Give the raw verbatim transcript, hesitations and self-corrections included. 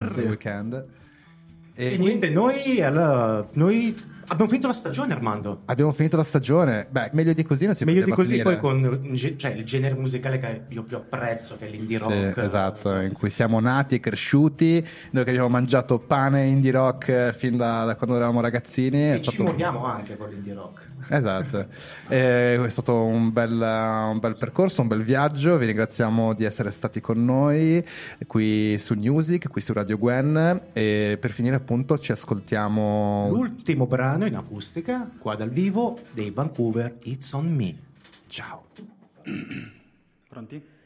Grazie. weekend. E, e niente, noi, allora, noi abbiamo finito la stagione, Armando. Abbiamo finito la stagione. Beh, meglio di così non si Meglio di poteva così, finire. poi con cioè, il genere musicale che io più apprezzo, che è l'indie Sì, rock. esatto, in cui siamo nati e cresciuti, noi che abbiamo mangiato pane indie rock fin da, da quando eravamo ragazzini. E è ci stato... muoviamo anche con l'indie rock. Esatto, eh, è stato un bel, un bel percorso, un bel viaggio. Vi ringraziamo di essere stati con noi qui su Music, qui su Radio Gwen. E per finire, appunto, ci ascoltiamo L'ultimo brano in acustica, qua dal vivo, dei Vancouver, It's on Me. Ciao. Pronti?